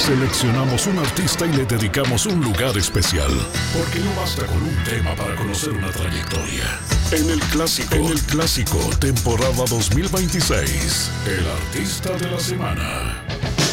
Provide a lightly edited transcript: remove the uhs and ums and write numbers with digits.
Seleccionamos un artista y le dedicamos un lugar especial, porque no basta con un tema para conocer una trayectoria. En el clásico, temporada 2026, el artista de la semana.